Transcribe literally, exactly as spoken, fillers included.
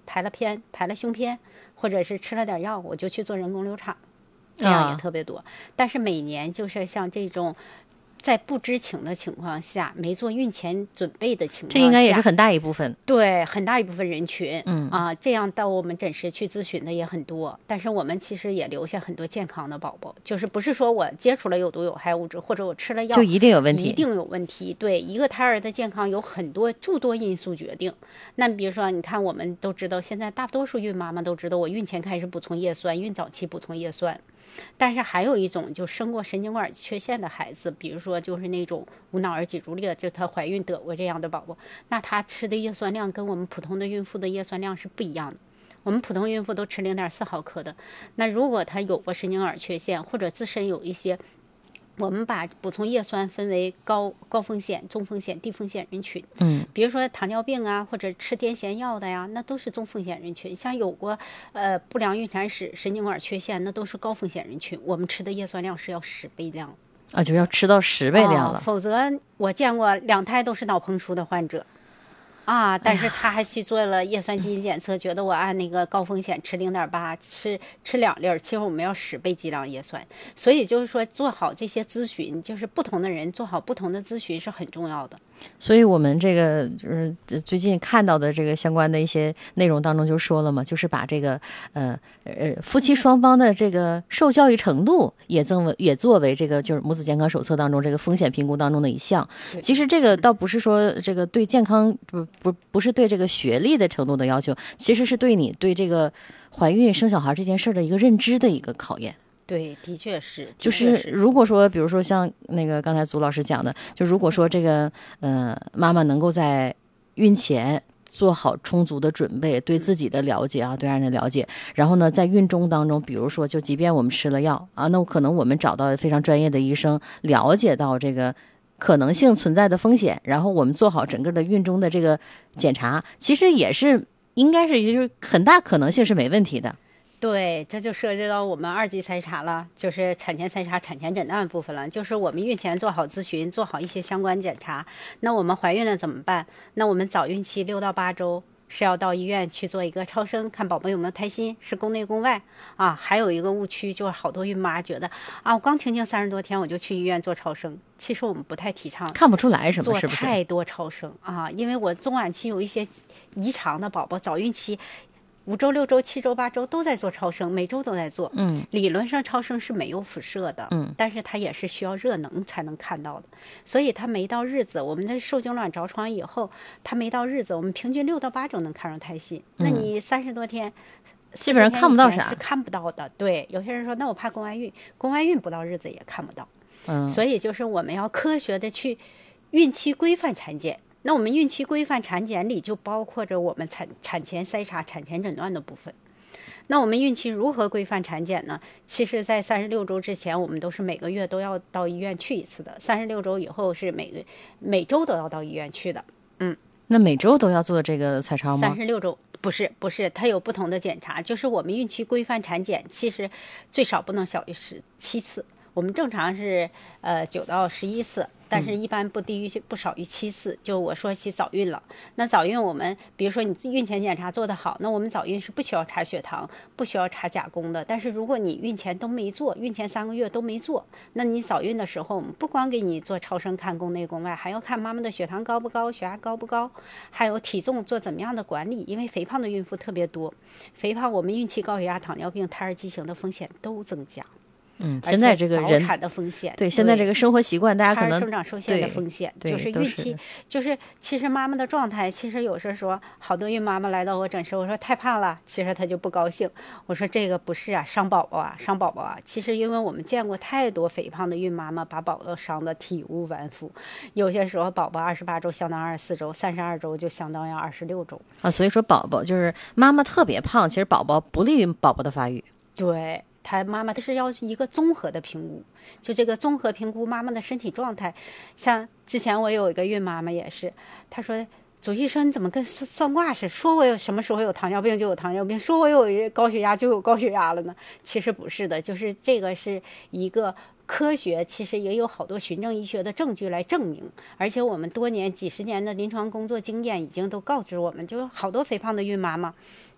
排了偏排了胸偏，或者是吃了点药，我就去做人工流产，这样也特别多。啊、但是每年就是像这种在不知情的情况下，没做孕前准备的情况下， 这应该也是很大一部分。 对，很大一部分人群， 嗯啊，这样到我们诊室去咨询的也很多。但是我们其实也留下很多健康的宝宝，就是不是说我接触了有毒有害物质，或者我吃了药就一定有问题， 一定有问题。对，一个胎儿的健康有很多诸多因素决定。那比如说，你看，我们都知道，现在大多数孕妈妈都知道，我孕前开始补充叶酸，孕早期补充叶酸。但是还有一种就生过神经管缺陷的孩子，比如说就是那种无脑儿脊柱裂，就她怀孕得过这样的宝宝，那她吃的叶酸量跟我们普通的孕妇的叶酸量是不一样的。我们普通孕妇都吃零点四毫克的，那如果她有过神经管缺陷或者自身有一些，我们把补充叶酸分为高高风险、中风险、低风险人群。 嗯， 比如说糖尿病啊，或者吃癫痫药的呀，那都是中风险人群。像有过呃不良孕产史、神经管缺陷，那都是高风险人群。我们吃的叶酸量是要十倍量啊，就要吃到十倍量了、 哦，否则我见过两胎都是脑膨出的患者。啊！但是他还去做了叶酸基因检测，觉得我按那个高风险吃零点八，吃吃两粒儿，其实我们要十倍剂量叶酸。所以就是说，做好这些咨询，就是不同的人做好不同的咨询是很重要的。 所以我们这个就是最近看到的这个相关的一些内容当中就说了嘛，就是把这个呃呃夫妻双方的这个受教育程度也作为也作为这个就是母子健康手册当中这个风险评估当中的一项。其实这个倒不是说这个对健康不不不是对这个学历的程度的要求，其实是对你对这个怀孕生小孩这件事的一个认知的一个考验。 对，的确是， 就是如果说，比如说像那个刚才祖老师讲的，就如果说这个呃妈妈能够在孕前做好充足的准备，对自己的了解啊，对爱人的了解，然后呢，在孕中当中，比如说就即便我们吃了药啊，那可能我们找到非常专业的医生，了解到这个可能性存在的风险，然后我们做好整个的孕中的这个检查，其实也是应该是就是很大可能性是没问题的。 对，这就涉及到我们二级筛查了，就是产前筛查、产前诊断部分了。就是我们孕前做好咨询，做好一些相关检查。那我们怀孕了怎么办？那我们早孕期六到八周是要到医院去做一个超声，看宝宝有没有胎心，是宫内宫外啊。还有一个误区就是好多孕妈觉得啊，我刚停经三十多天我就去医院做超声，其实我们不太提倡， 看不出来什么，是不是？ 做太多超声啊，因为我中晚期有一些异常的宝宝，早孕期。五周、六周、七周、八周都在做超声，每周都在做。 嗯， 理论上超声是没有辐射的， 嗯， 但是它也是需要热能才能看到的。所以它没到日子，我们的受精卵着床以后，它没到日子，我们平均六到八周能看上胎心。嗯、那你三十多天， 基本上看不到啥， 是看不到的。对，有些人说，那我怕宫外孕，宫外孕不到日子也看不到。 嗯， 所以就是我们要科学的去孕期规范产检。那我们孕期规范产检里就包括着我们产产前筛查、产前诊断的部分。那我们孕期如何规范产检呢？其实，在三十六周之前，我们都是每个月都要到医院去一次的。三十六周以后是每个每周都要到医院去的。嗯， 那每周都要做这个彩超吗？ 三十六周不是不是，它有不同的检查。就是我们孕期规范产检，其实最少不能小于十七次。我们正常是呃九到十一次。但是一般不低于不少于七次，就我说起早孕了。那早孕我们比如说你孕前检查做得好，那我们早孕是不需要查血糖，不需要查甲功的。但是如果你孕前都没做，孕前三个月都没做，那你早孕的时候我们不光给你做超声看宫内宫外，还要看妈妈的血糖高不高，血压高不高，还有体重做怎么样的管理。因为肥胖的孕妇特别多，肥胖我们孕期高血压、糖尿病、胎儿畸形的风险都增加。 嗯，现在这个人早产的风险， 对现在这个生活习惯，大家可能生长受限的风险，就是孕期，就是其实妈妈的状态，其实有时候说，好多孕妈妈来到我诊室，我说太胖了，其实她就不高兴。我说这个不是啊，伤宝宝啊，伤宝宝啊。其实因为我们见过太多肥胖的孕妈妈，把宝宝伤得体无完肤。有些时候宝宝二十八周相当二十四周，三十二周就相当于二十六周啊。所以说宝宝就是妈妈特别胖，其实宝宝不利于宝宝的发育。 对。他妈妈是要一个综合的评估，就这个综合评估妈妈的身体状态。像之前我有一个孕妈妈也是，她说祖医生你怎么跟算卦似的，说我有什么时候有糖尿病就有糖尿病，说我有高血压就有高血压了呢？其实不是的，就是这个是一个科学，其实也有好多循证医学的证据来证明。而且我们多年几十年的临床工作经验已经都告知我们，就好多肥胖的孕妈妈